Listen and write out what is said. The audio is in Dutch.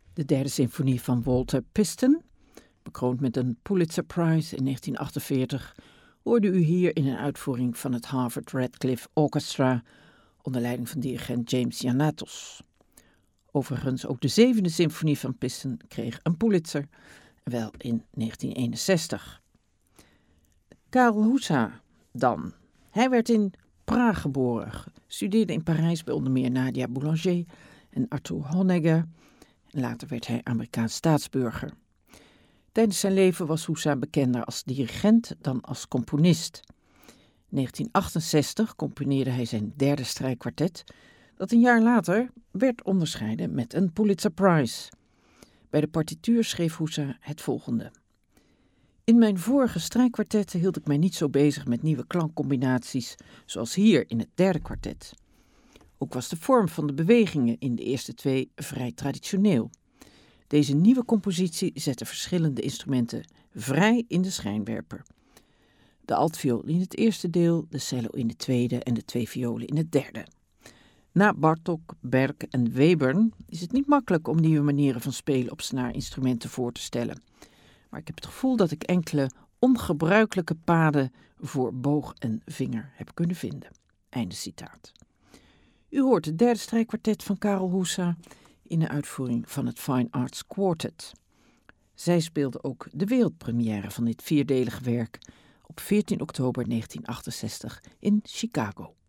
De derde symfonie van Walter Piston, bekroond met een Pulitzer Prize in 1948, hoorde u hier in een uitvoering van het Harvard Radcliffe Orchestra onder leiding van dirigent James Janatos. Overigens ook de zevende symfonie van Piston kreeg een Pulitzer, wel in 1961. Karel Hoesa dan. Hij werd in Praag geboren, studeerde in Parijs bij onder meer Nadia Boulanger en Arthur Honegger. Later werd hij Amerikaans staatsburger. Tijdens zijn leven was Hoesa bekender als dirigent dan als componist. In 1968 componeerde hij zijn derde strijkkwartet, dat een jaar later werd onderscheiden met een Pulitzer Prize. Bij de partituur schreef Hoesa het volgende. In mijn vorige strijkkwartetten hield ik mij niet zo bezig met nieuwe klankcombinaties, zoals hier in het derde kwartet. Ook was de vorm van de bewegingen in de eerste twee vrij traditioneel. Deze nieuwe compositie zette verschillende instrumenten vrij in de schijnwerper. De altviool in het eerste deel, de cello in het tweede en de twee violen in het derde. Na Bartók, Berg en Webern is het niet makkelijk om nieuwe manieren van spelen op snaarinstrumenten voor te stellen. Maar ik heb het gevoel dat ik enkele ongebruikelijke paden voor boog en vinger heb kunnen vinden. Einde citaat. U hoort het derde strijkkwartet van Karel Hoesa in een uitvoering van het Fine Arts Quartet. Zij speelde ook de wereldpremière van dit vierdelige werk op 14 oktober 1968 in Chicago.